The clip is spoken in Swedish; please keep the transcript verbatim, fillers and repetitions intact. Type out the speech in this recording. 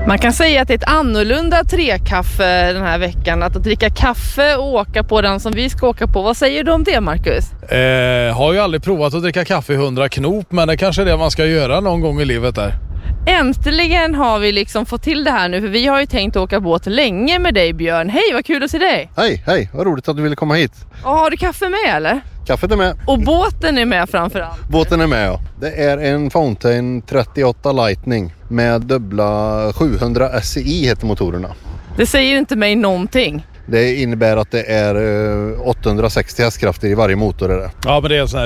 Man kan säga att det är ett annorlunda trekaffe den här veckan. Att, att dricka kaffe och åka på den som vi ska åka på. Vad säger du om det, Marcus? Eh, har ju aldrig provat att dricka kaffe i hundra knop, men det kanske är det man ska göra någon gång i livet där. Äntligen har vi liksom fått till det här nu, för vi har ju tänkt åka båt länge med dig, Björn. Hej, vad kul att se dig. Hej, hej, vad roligt att du ville komma hit. Ja, har du kaffe med eller? Kaffet är med. Och båten är med framförallt. Båten är med, ja. Det är en Fountain trettioåtta Lightning med dubbla sjuhundra S I heter motorerna. Det säger inte mig någonting. Det innebär att det är åttahundrasextio hästkrafter i varje motor. Är det. Ja, men det är en sån här